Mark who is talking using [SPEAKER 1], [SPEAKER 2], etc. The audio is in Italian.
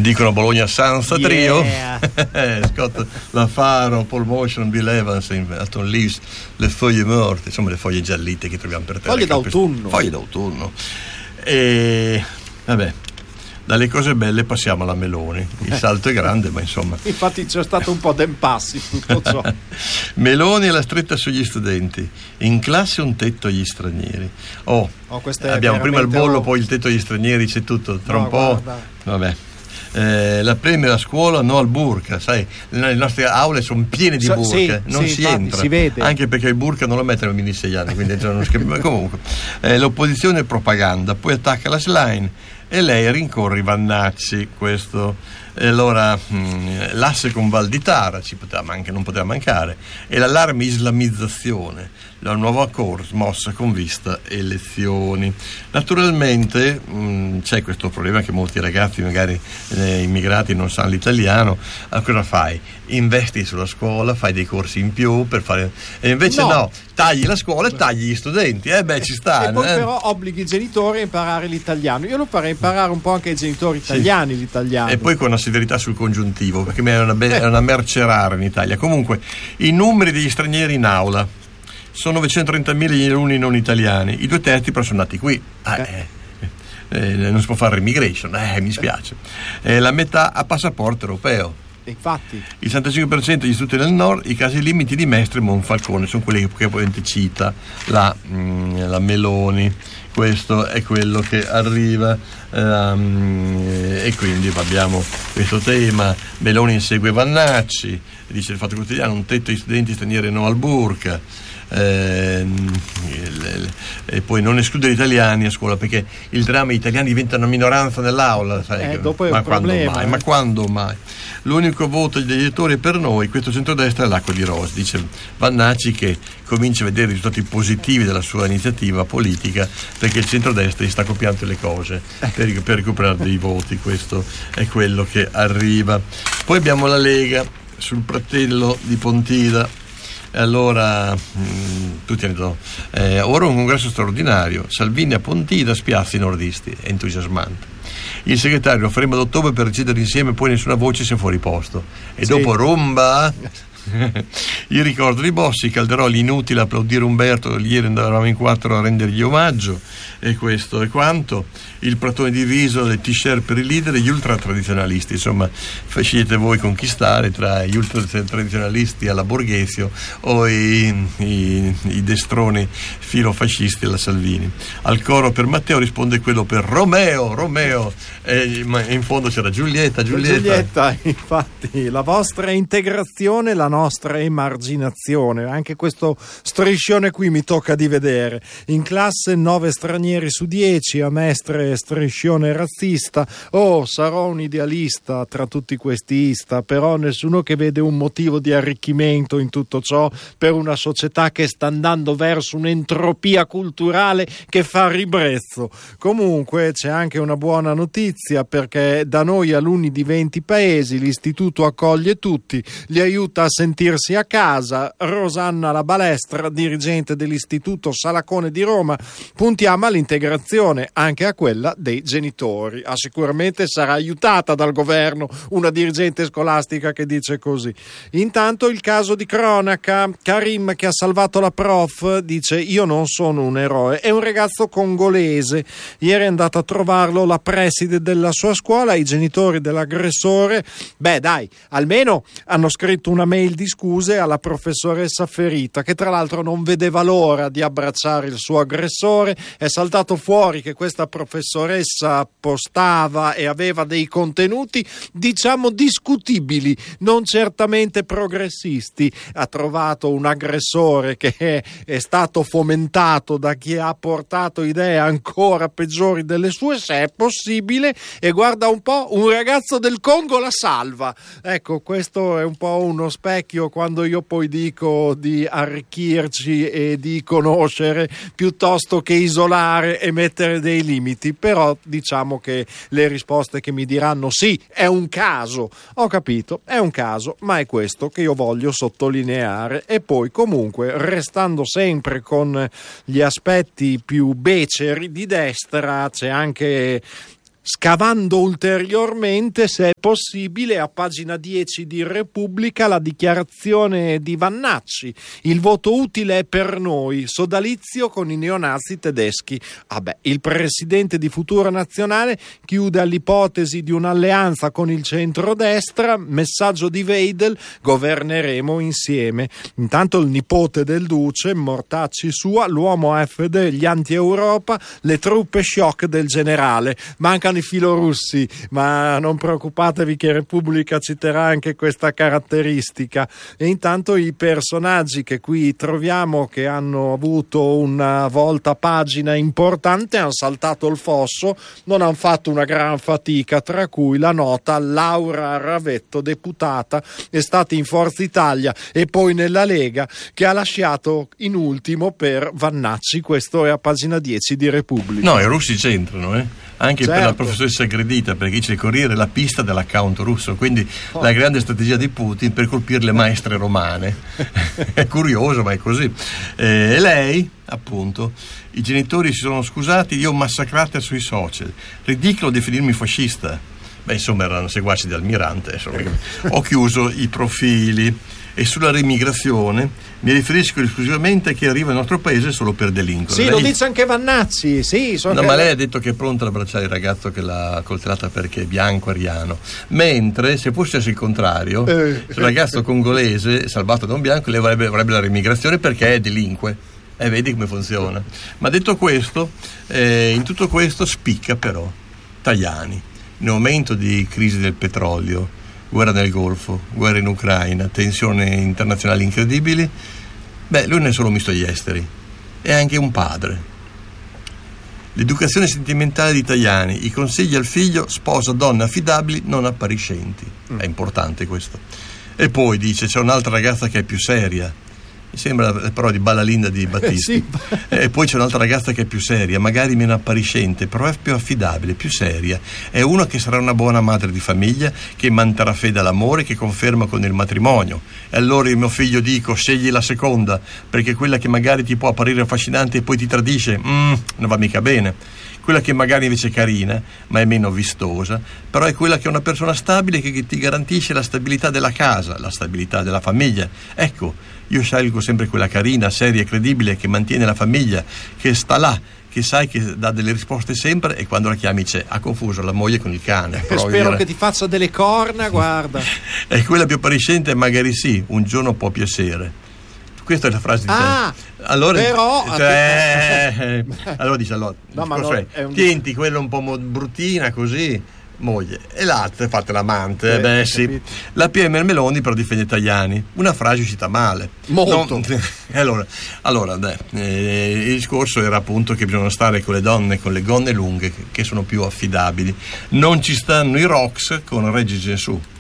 [SPEAKER 1] dicono Bologna Sansa Trio.
[SPEAKER 2] Yeah.
[SPEAKER 1] Scott Lafaro, Paul Motion, Bill Evans, Alton Leaves, le foglie morte, insomma le foglie giallite che troviamo per terra. Foglie d'autunno. E vabbè, dalle cose belle passiamo alla Meloni. Il salto è grande, ma insomma.
[SPEAKER 2] Infatti c'è stato un po' d'impasse in tutto ciò.
[SPEAKER 1] Meloni è la stretta sugli studenti, in classe un tetto agli stranieri. Abbiamo prima il bollo, poi il tetto agli stranieri, c'è tutto. Tra un po'.
[SPEAKER 2] Guarda.
[SPEAKER 1] Vabbè. La premia a scuola no al burka, sai, le nostre aule sono piene di burka, non si entra,
[SPEAKER 2] si vede.
[SPEAKER 1] Anche perché il burka non lo mettono i bambini di 6 anni, quindi entrano ma comunque l'opposizione è propaganda, poi attacca la Schlein e lei rincorre i Vannacci, questo. E allora l'asse con Valditara non poteva mancare, e l'allarme islamizzazione, la nuova mossa con vista elezioni. Naturalmente c'è questo problema che molti ragazzi magari immigrati non sanno l'italiano. Allora, cosa fai? Investi sulla scuola, fai dei corsi in più per fare, e invece no, tagli la scuola e tagli gli studenti, ci sta.
[SPEAKER 2] E poi però obblighi i genitori a imparare l'italiano. Io lo farei imparare un po' anche ai genitori italiani l'italiano. E
[SPEAKER 1] poi con una severità sul congiuntivo, perché è una merce rara in Italia. Comunque i numeri degli stranieri in aula sono 930.000 gli alunni non italiani, i 2/3 però sono nati qui. Non si può fare immigration, mi spiace. La metà ha passaporto europeo.
[SPEAKER 2] Infatti
[SPEAKER 1] il 65% degli istituti del nord, i casi limiti di Mestre e Monfalcone sono quelli che poi cita la Meloni. Questo è quello che arriva, e quindi abbiamo questo tema. Meloni insegue Vannacci, dice il Fatto Quotidiano, un tetto agli studenti stranieri no al burka, e poi non escludere gli italiani a scuola, perché il dramma, gli italiani diventano minoranza nell'aula, sai?
[SPEAKER 2] Dopo è un problema,
[SPEAKER 1] ma quando mai? L'unico voto degli elettori è per noi, questo centrodestra è l'acqua di rose, dice Vannacci, che comincia a vedere i risultati positivi della sua iniziativa politica, perché il centrodestra gli sta copiando le cose per recuperare dei voti. Questo è quello che arriva. Poi abbiamo la Lega sul Pratello di Pontida. Allora tutti hanno detto ora un congresso straordinario, Salvini a Pontida, spiazza i nordisti, è entusiasmante. Il segretario lo faremo ad ottobre per decidere insieme, poi nessuna voce sia fuori posto, e dopo rumba. Il ricordo di Bossi, Calderoli inutile applaudire Umberto, ieri andavamo in 4 a rendergli omaggio, e questo è quanto. Il platone diviso, le t-shirt per i leader e gli ultra tradizionalisti, insomma scegliete voi con chi stare, tra gli ultra tradizionalisti alla Borghesio o i destroni filofascisti alla Salvini. Al coro per Matteo risponde quello per Romeo, ma in fondo c'era Giulietta,
[SPEAKER 2] infatti, la vostra integrazione, la nostra emarginazione. Anche questo striscione qui mi tocca di vedere. In classe 9 stranieri su 10, a Mestre striscione razzista. Sarò un idealista tra tutti questi ista, però nessuno che vede un motivo di arricchimento in tutto ciò, per una società che sta andando verso un'entropia culturale che fa ribrezzo. Comunque c'è anche una buona notizia, perché da noi alunni di 20 paesi l'istituto accoglie tutti, li aiuta a sentirsi a casa. Rosanna La Balestra, dirigente dell'istituto Salacone di Roma: puntiamo all'integrazione, anche a quella dei genitori. Sicuramente sarà aiutata dal governo una dirigente scolastica che dice così. Intanto il caso di cronaca, Karim che ha salvato la prof dice: io non sono un eroe, è un ragazzo congolese, ieri è andata a trovarlo la preside della sua scuola, i genitori dell'aggressore almeno hanno scritto una mail di scuse alla professoressa ferita, che tra l'altro non vedeva l'ora di abbracciare il suo aggressore. È saltato fuori che questa professoressa postava e aveva dei contenuti diciamo discutibili, non certamente progressisti. Ha trovato un aggressore che è stato fomentato da chi ha portato idee ancora peggiori delle sue, se è possibile, e guarda un po', un ragazzo del Congo la salva. Ecco, questo è un po' uno specchio quando io poi dico di arricchirci e di conoscere piuttosto che isolare e mettere dei limiti. Però diciamo che le risposte che mi diranno sì, è un caso, ho capito, è un caso, ma è questo che io voglio sottolineare. E poi comunque, restando sempre con gli aspetti più beceri di destra, c'è anche Scavando ulteriormente, se è possibile, a pagina 10 di Repubblica, la dichiarazione di Vannacci: il voto utile è per noi, sodalizio con i neonazi tedeschi. Il presidente di Futuro Nazionale chiude all'ipotesi di un'alleanza con il centrodestra, messaggio di Weidel: governeremo insieme. Intanto il nipote del duce, mortacci sua, l'uomo AfD, gli anti-Europa, le truppe shock del generale. Mancano i filorussi, ma non preoccupatevi che Repubblica citerà anche questa caratteristica. E intanto i personaggi che qui troviamo, che hanno avuto una volta pagina importante, hanno saltato il fosso, non hanno fatto una gran fatica, tra cui la nota Laura Ravetto, deputata, è stata in Forza Italia e poi nella Lega, che ha lasciato in ultimo per Vannacci. Questo è a pagina 10 di Repubblica.
[SPEAKER 1] No, i russi c'entrano, anche
[SPEAKER 2] certo.
[SPEAKER 1] Per la professoressa aggredita, perché dice il Corriere la pista dell'account russo, quindi la grande strategia di Putin per colpire le maestre romane. È curioso, ma è così. E lei, appunto, i genitori si sono scusati, io massacrata sui social, ridicolo definirmi fascista. Insomma, erano seguaci di Almirante, insomma. Ho chiuso i profili. E sulla remigrazione mi riferisco esclusivamente a chi arriva nel nostro paese solo per delinquere.
[SPEAKER 2] Sì, lo dice anche Vannacci. Sì,
[SPEAKER 1] ma lei ha detto che è pronta ad abbracciare il ragazzo che l'ha coltellata perché è bianco, ariano. Mentre se fosse il contrario, il ragazzo congolese salvato da un bianco, lei avrebbe la remigrazione perché è delinque. Vedi come funziona. Ma detto questo, in tutto questo spicca però Tajani. In aumento di crisi del petrolio, guerra nel Golfo, guerra in Ucraina, tensioni internazionali incredibili, lui non è solo ministro degli esteri, è anche un padre. L'educazione sentimentale di Tajani, i consigli al figlio: sposa donne affidabili, non appariscenti. È importante questo. E poi dice: c'è un'altra ragazza che è più seria. Mi sembra però di Balalinda di Battisti.
[SPEAKER 2] Sì.
[SPEAKER 1] E poi c'è un'altra ragazza che è più seria, magari meno appariscente, però è più affidabile, più seria. È una che sarà una buona madre di famiglia, che manterrà fede all'amore, che conferma con il matrimonio. E allora io, mio figlio, dico: scegli la seconda, perché quella che magari ti può apparire affascinante e poi ti tradisce, non va mica bene. Quella che magari invece è carina, ma è meno vistosa, però è quella che è una persona stabile, che ti garantisce la stabilità della casa, la stabilità della famiglia. Ecco, io scelgo sempre quella carina, seria e credibile, che mantiene la famiglia, che sta là, che sai che dà delle risposte sempre, e quando la chiami c'è. Ha confuso la moglie con il cane.
[SPEAKER 2] Spero che ti faccia delle corna, guarda.
[SPEAKER 1] E quella più appariscente, magari sì, un giorno può piacere. Questa è la frase di te. Allora,
[SPEAKER 2] però
[SPEAKER 1] allora dice: tienti quella un po' bruttina così, moglie, e l'altra fate l'amante. Sì. La PM Meloni però difende Tajani. Una frase uscita male.
[SPEAKER 2] Molto.
[SPEAKER 1] Allora, il discorso era appunto che bisogna stare con le donne con le gonne lunghe, che sono più affidabili. Non ci stanno i Rox con Reggi Gesù.